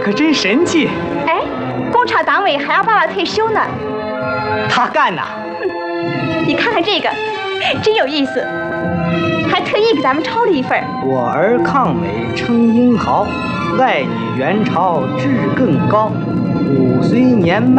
可真神气。 哎，工厂党委还要爸爸退休呢。 他干呐！ 你看看这个，真有意思，还特意给咱们抄了一份。 我儿抗美称英豪，爱女援朝志更高，5岁年迈。